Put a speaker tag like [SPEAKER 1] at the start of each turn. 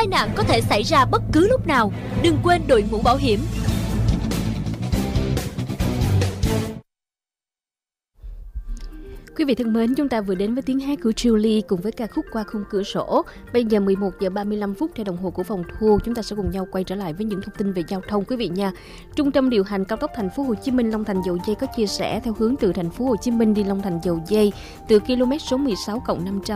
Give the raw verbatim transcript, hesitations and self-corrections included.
[SPEAKER 1] tai nạn có thể xảy ra bất cứ lúc nào. Đừng quên đội mũ bảo hiểm.
[SPEAKER 2] Quý vị thân mến, chúng ta vừa đến với tiếng hát của Julie cùng với ca khúc Qua khung cửa sổ. Bây giờ mười một giờ ba mươi lăm phút theo đồng hồ của phòng thu, chúng ta sẽ cùng nhau quay trở lại với những thông tin về giao thông quý vị nha. Trung tâm điều hành cao tốc Thành phố Hồ Chí Minh Long Thành Dầu Giây có chia sẻ theo hướng từ Thành phố Hồ Chí Minh đi Long Thành Dầu Giây từ km số mười sáu cộng năm trăm